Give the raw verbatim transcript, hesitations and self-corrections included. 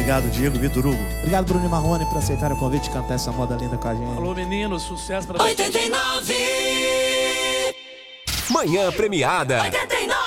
Obrigado, Diego, Vitor Hugo. Obrigado, Bruno e Marrone, por aceitar o convite de cantar essa moda linda com a gente. Alô, meninos, sucesso pra oitenta e nove Manhã Premiada. oitenta